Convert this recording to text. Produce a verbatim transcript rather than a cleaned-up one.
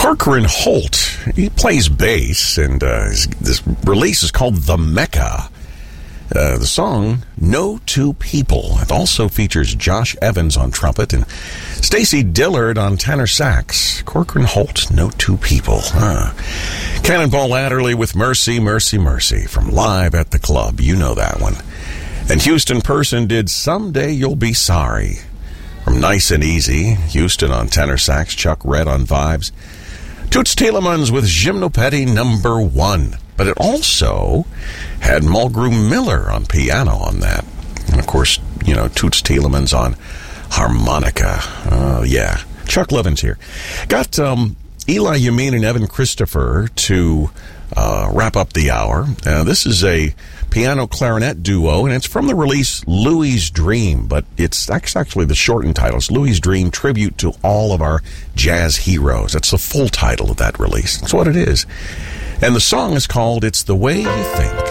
Corcoran Holt, he plays bass, and uh, this release is called The Mecca. Uh, the song, No Two People. It also features Josh Evans on trumpet and Stacy Dillard on tenor sax. Corcoran Holt, No Two People. Huh. Cannonball Adderley with Mercy, Mercy, Mercy from Live at the Club. You know that one. And Houston Person did Someday You'll Be Sorry from Nice and Easy. Houston on tenor sax, Chuck Red on vibes. Toots Thielemans with Gymnopédie number one. But it also had Mulgrew Miller on piano on that. And, of course, you know, Toots Thielemans on harmonica. Oh, yeah. Chuck Levin's here. Got um, Eli Yamin and Evan Christopher to uh, wrap up the hour. Uh, this is a piano-clarinet duo, and it's from the release Louie's Dream, but it's actually the shortened title. It's Louie's Dream, Tribute to All of Our Jazz Heroes. That's the full title of that release. That's what it is. And the song is called It's the Way You Think.